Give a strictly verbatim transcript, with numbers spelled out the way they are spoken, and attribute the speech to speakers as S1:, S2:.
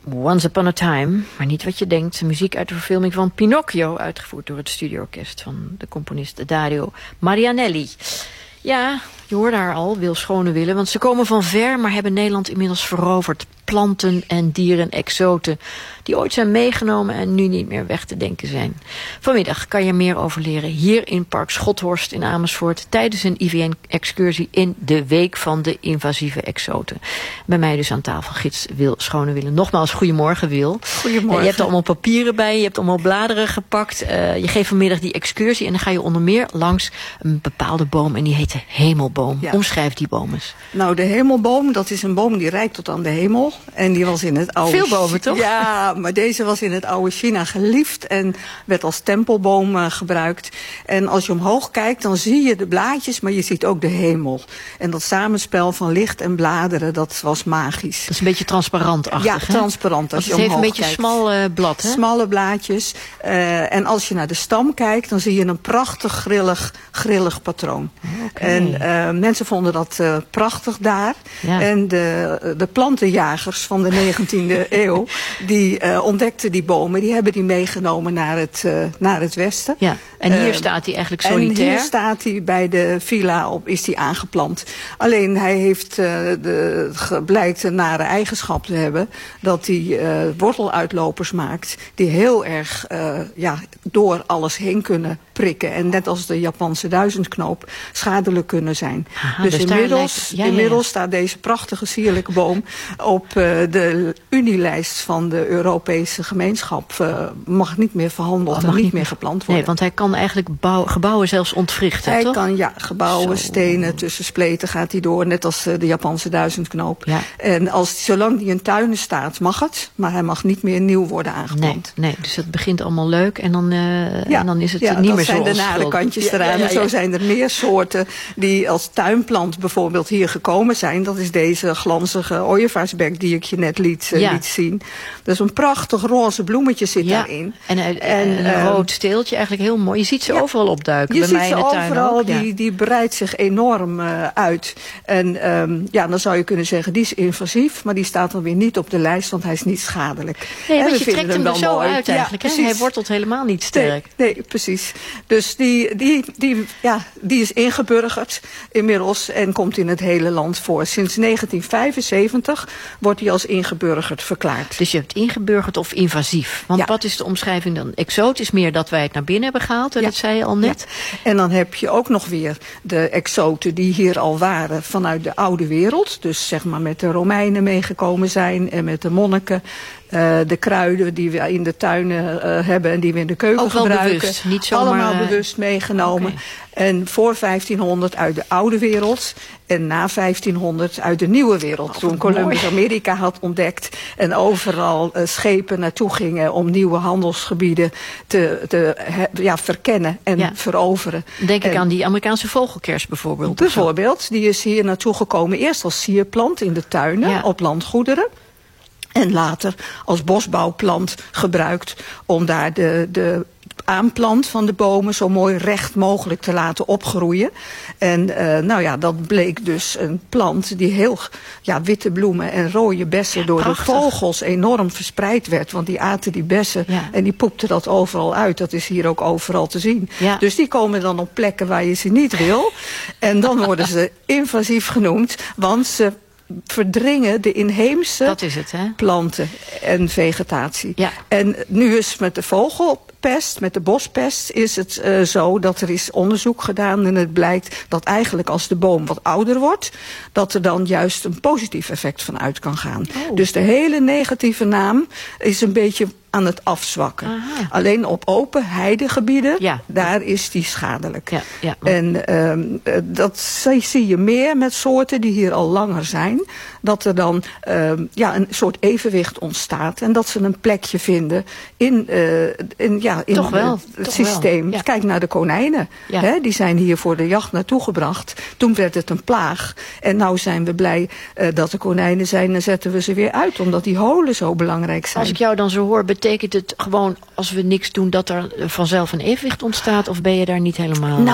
S1: Once Upon a Time, maar niet wat je denkt. Muziek uit de verfilming van Pinocchio, uitgevoerd door het studioorkest van de componist Dario Marianelli. Ja, je hoorde haar al, Wil Schone Willen, want ze komen van ver, maar hebben Nederland inmiddels veroverd. Planten en dieren, exoten, die ooit zijn meegenomen en nu niet meer weg te denken zijn. Vanmiddag kan je er meer over leren hier in Park Schothorst in Amersfoort tijdens een I V N-excursie in de Week van de Invasieve Exoten. Bij mij dus aan tafel gids Wil Schone Willen. Nogmaals, goedemorgen Wil.
S2: Goedemorgen.
S1: Je hebt allemaal papieren bij, je hebt allemaal bladeren gepakt. Uh, je geeft vanmiddag die excursie en dan ga je onder meer langs een bepaalde boom en die heet de hemelboom. Ja. Omschrijf die boom eens.
S2: Nou, de hemelboom, dat is een boom die reikt tot aan de hemel. En die was in het oude...
S1: Veel bomen, toch?
S2: Ja, maar deze was in het oude China geliefd en werd als tempelboom uh, gebruikt. En als je omhoog kijkt, dan zie je de blaadjes, maar je ziet ook de hemel. En dat samenspel van licht en bladeren, dat was magisch.
S1: Dat is een beetje transparantachtig,
S2: Ja,
S1: hè?
S2: transparant als je
S1: omhoog kijkt. Het heeft een beetje
S2: kijkt.
S1: smal uh, blad, hè?
S2: Smalle blaadjes. Uh, en als je naar de stam kijkt, dan zie je een prachtig grillig, grillig patroon.
S1: Okay.
S2: En uh, mensen vonden dat uh, prachtig daar.
S1: Ja.
S2: En de, de plantenjagers van de negentiende eeuw, die uh, ontdekten die bomen, die hebben die meegenomen naar het, uh, naar het westen.
S1: Ja. En hier
S2: uh,
S1: staat hij eigenlijk solitair.
S2: En hier staat hij bij de villa op, is hij aangeplant. Alleen hij heeft uh, de, blijkt een nare eigenschap te hebben, dat hij uh, worteluitlopers maakt, die heel erg uh, ja, door alles heen kunnen prikken. En net als de Japanse duizendknoop schadelijk kunnen zijn.
S1: Aha,
S2: dus
S1: dus
S2: inmiddels,
S1: lijkt, ja,
S2: inmiddels
S1: ja.
S2: staat deze prachtige sierlijke boom op uh, de unielijst van de Europese gemeenschap. Uh, mag niet meer verhandeld
S1: oh,
S2: en niet
S1: niet
S2: meer geplant worden.
S1: Nee, want hij kan eigenlijk bouw, gebouwen zelfs ontwrichten,
S2: hij
S1: toch?
S2: kan, ja, gebouwen,
S1: Zo.
S2: stenen, tussen spleten gaat hij door. Net als uh, de Japanse duizendknoop.
S1: Ja.
S2: En als, zolang die in tuinen staat, mag het. Maar hij mag niet meer nieuw worden aangeplant.
S1: Nee, nee, dus het begint allemaal leuk en dan, uh,
S2: Ja,
S1: en dan is het
S2: ja,
S1: niet meer zo
S2: dat zijn de nare kantjes
S1: ja,
S2: eraan.
S1: ja, ja, ja.
S2: Zo zijn er meer soorten die als tuinplant bijvoorbeeld hier gekomen zijn. Dat is deze glanzige ooievaarsbek die ik je net liet, uh,
S1: ja.
S2: liet zien. Dus een prachtig roze bloemetje zit
S1: ja.
S2: daarin.
S1: En, en,
S2: En,
S1: een
S2: uh,
S1: rood steeltje, eigenlijk heel mooi. Je ziet ze
S2: ja.
S1: overal opduiken.
S2: Je
S1: bij
S2: ziet
S1: mij
S2: ze
S1: in de tuin
S2: overal,
S1: ook. Ja.
S2: die, die breidt zich enorm uh, uit. En um, ja, dan zou je kunnen zeggen, die is invasief, maar die staat dan weer niet op de lijst, want hij is niet schadelijk.
S1: Nee,
S2: en
S1: want
S2: we
S1: je trekt hem er zo
S2: mooi.
S1: uit eigenlijk.
S2: Ja,
S1: hè? Hij wortelt helemaal niet sterk.
S2: Nee, nee, precies. Dus die, die, die, ja, die is ingeburgerd inmiddels en komt in het hele land voor. Sinds negentien vijfenzeventig wordt hij als ingeburgerd verklaard.
S1: Dus je hebt ingeburgerd of invasief. Want
S2: Ja.
S1: wat is de omschrijving dan? Exoot is meer dat wij het naar binnen hebben gehaald. En
S2: Ja.
S1: dat zei je al net.
S2: Ja. En dan heb je ook nog weer de exoten die hier al waren vanuit de oude wereld. Dus zeg maar met de Romeinen meegekomen zijn en met de monniken. Uh, de kruiden die we in de tuinen uh, hebben en die we in de keuken
S1: ook wel
S2: gebruiken.
S1: Bewust, niet zomaar,
S2: allemaal
S1: uh,
S2: bewust meegenomen. Okay. En voor vijftienhonderd uit de oude wereld. En na vijftienhonderd uit de nieuwe wereld.
S1: Oh,
S2: toen Columbus Amerika had ontdekt. En overal uh, schepen naartoe gingen om nieuwe handelsgebieden te, te he, ja, verkennen en
S1: ja.
S2: veroveren.
S1: Denk ik
S2: en,
S1: aan die Amerikaanse vogelkers bijvoorbeeld.
S2: Bijvoorbeeld, die is hier naartoe gekomen eerst als sierplant in de tuinen
S1: ja.
S2: op landgoederen. En later als bosbouwplant gebruikt om daar de, de aanplant van de bomen zo mooi recht mogelijk te laten opgroeien. En uh, nou ja, dat bleek dus een plant die heel ja, witte bloemen en rode bessen
S1: ja,
S2: door
S1: prachtig.
S2: de vogels enorm verspreid werd. Want die aten die bessen
S1: ja.
S2: en die poepten dat overal uit. Dat is hier ook overal te zien.
S1: Ja.
S2: Dus die komen dan op plekken waar je ze niet wil. En dan worden ze invasief genoemd, want ze verdringen de inheemse
S1: dat is het, hè?
S2: planten en vegetatie.
S1: Ja.
S2: En nu is met de vogelpest, met de bospest, is het uh, zo dat er is onderzoek gedaan en het blijkt dat eigenlijk als de boom wat ouder wordt, dat er dan juist een positief effect van uit kan gaan.
S1: Oh.
S2: Dus de hele negatieve naam is een beetje aan het afzwakken.
S1: Aha.
S2: Alleen op open heidegebieden,
S1: ja.
S2: daar is die schadelijk.
S1: Ja, ja.
S2: En um, dat zie je meer met soorten die hier al langer zijn. Dat er dan um, ja, een soort evenwicht ontstaat. En dat ze een plekje vinden in, uh, in, ja, in
S1: toch wel,
S2: het
S1: toch
S2: systeem.
S1: wel. Ja.
S2: Kijk naar de konijnen.
S1: Ja.
S2: Hè, die zijn hier voor de jacht naartoe gebracht. Toen werd het een plaag. En nou zijn we blij uh, dat er konijnen zijn en zetten we ze weer uit. Omdat die holen zo belangrijk zijn.
S1: Als ik jou dan zo hoor, betekent het gewoon als we niks doen dat er vanzelf een evenwicht ontstaat? Of ben je daar niet helemaal...
S2: Nou,